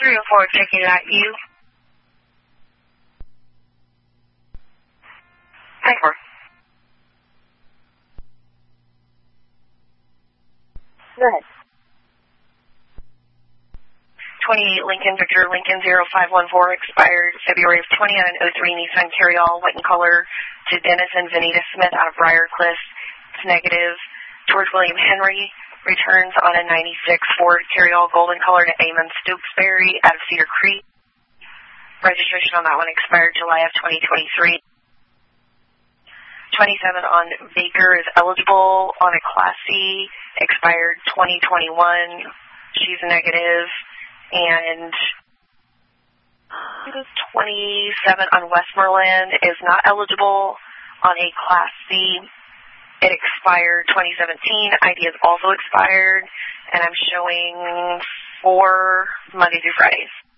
304, checking out you. Hi, 4. Go ahead. 28 Lincoln, Victor Lincoln 0514, expired February of 20 on an 03 Nissan Carryall, white in color, to Dennis and Vanita Smith out of Briarcliff. It's negative. George William Henry returns on a 96 Ford Carryall, golden color, to Eamon Stokesbury out of Cedar Creek. Registration on that one expired July of 2023. 27 on Baker is eligible on a Class C, expired 2021. She's negative. And 27 on Westmoreland is not eligible on a Class C. It expired 2017. ID is also expired. And I'm showing 4 Monday through Fridays.